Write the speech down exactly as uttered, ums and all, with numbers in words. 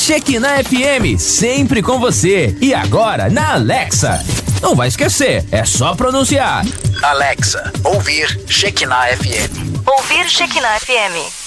Shekinah F M, sempre com você. E agora na Alexa. Não vai esquecer, é só pronunciar. Alexa, ouvir Shekinah F M. Ouvir Shekinah F M.